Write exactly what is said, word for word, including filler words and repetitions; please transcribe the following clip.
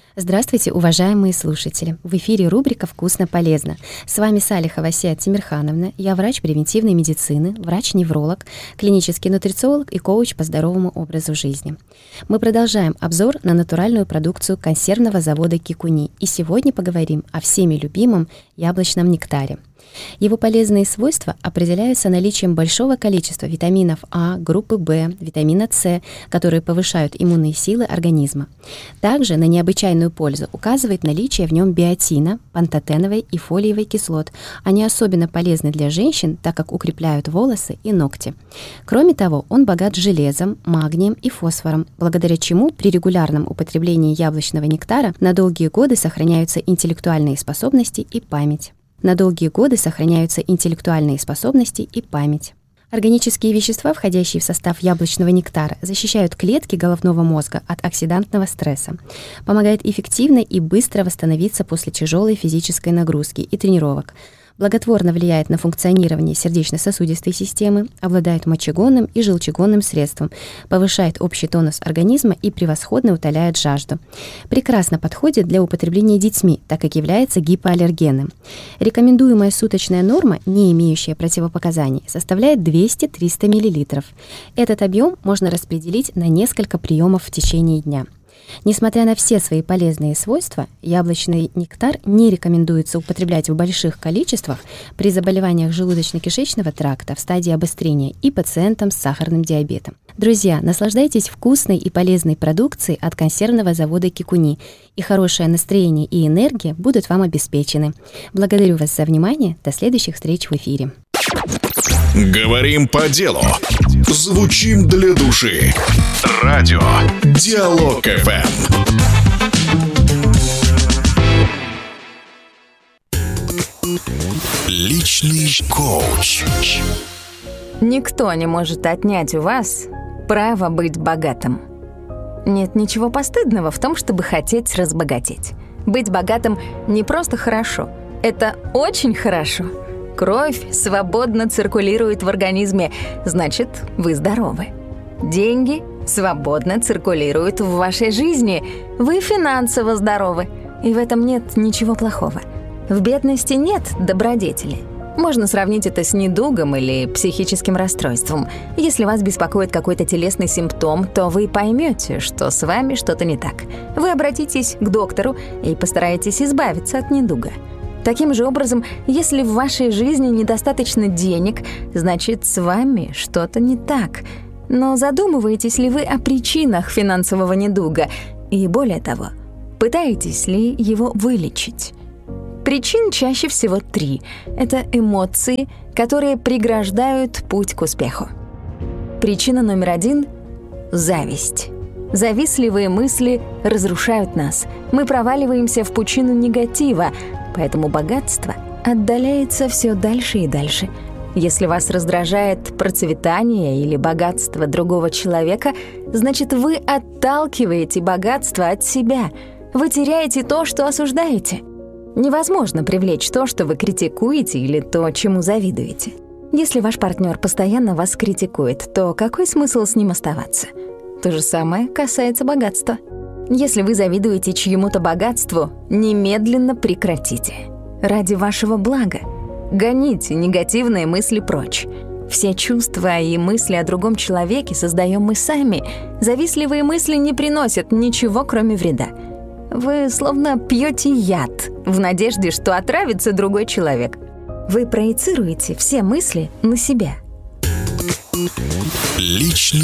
Здравствуйте, уважаемые слушатели! В эфире рубрика «Вкусно-полезно». С вами Салихова Асия Тимирхановна. Я врач превентивной медицины, врач-невролог, клинический нутрициолог и коуч по здоровому образу жизни. Мы продолжаем обзор на натуральную продукцию консервного завода Кикуни. И сегодня поговорим о всеми любимом яблочном нектаре. Его полезные свойства определяются наличием большого количества витаминов А, группы В, витамина С, которые повышают иммунные силы организма. Также на необычайную пользу указывает наличие в нем биотина, пантотеновой и фолиевой кислот. Они особенно полезны для женщин, так как укрепляют волосы и ногти. Кроме того, он богат железом, магнием и фосфором, благодаря чему при регулярном употреблении яблочного нектара на долгие годы сохраняются интеллектуальные способности и память. На долгие годы сохраняются интеллектуальные способности и память. Органические вещества, входящие в состав яблочного нектара, защищают клетки головного мозга от оксидантного стресса, помогают эффективно и быстро восстановиться после тяжелой физической нагрузки и тренировок, благотворно влияет на функционирование сердечно-сосудистой системы, обладает мочегонным и желчегонным средством, повышает общий тонус организма и превосходно утоляет жажду. Прекрасно подходит для употребления детьми, так как является гипоаллергенным. Рекомендуемая суточная норма, не имеющая противопоказаний, составляет двести-триста миллилитров. Этот объем можно распределить на несколько приемов в течение дня. Несмотря на все свои полезные свойства, яблочный нектар не рекомендуется употреблять в больших количествах при заболеваниях желудочно-кишечного тракта в стадии обострения и пациентам с сахарным диабетом. Друзья, наслаждайтесь вкусной и полезной продукцией от консервного завода Кикуни, и хорошее настроение и энергия будут вам обеспечены. Благодарю вас за внимание. До следующих встреч в эфире. Говорим по делу. Звучим для души. Радио Диалог эф эм. Личный коуч. Никто не может отнять у вас право быть богатым. Нет ничего постыдного в том, чтобы хотеть разбогатеть. Быть богатым не просто хорошо, это очень хорошо. Кровь свободно циркулирует в организме, значит, вы здоровы. Деньги свободно циркулируют в вашей жизни, вы финансово здоровы. И в этом нет ничего плохого. В бедности нет добродетели. Можно сравнить это с недугом или психическим расстройством. Если вас беспокоит какой-то телесный симптом, то вы поймете, что с вами что-то не так. Вы обратитесь к доктору и постараетесь избавиться от недуга. Таким же образом, если в вашей жизни недостаточно денег, значит, с вами что-то не так. Но задумываетесь ли вы о причинах финансового недуга? И более того, пытаетесь ли его вылечить? Причин чаще всего три. Это эмоции, которые преграждают путь к успеху. Причина номер один — зависть. Завистливые мысли разрушают нас. Мы проваливаемся в пучину негатива, поэтому богатство отдаляется все дальше и дальше. Если вас раздражает процветание или богатство другого человека, значит, вы отталкиваете богатство от себя. Вы теряете то, что осуждаете. Невозможно привлечь то, что вы критикуете, или то, чему завидуете. Если ваш партнер постоянно вас критикует, то какой смысл с ним оставаться? То же самое касается богатства. Если вы завидуете чьему-то богатству, немедленно прекратите. Ради вашего блага. Гоните негативные мысли прочь. Все чувства и мысли о другом человеке создаем мы сами. Завистливые мысли не приносят ничего, кроме вреда. Вы словно пьете яд в надежде, что отравится другой человек. Вы проецируете все мысли на себя. Личный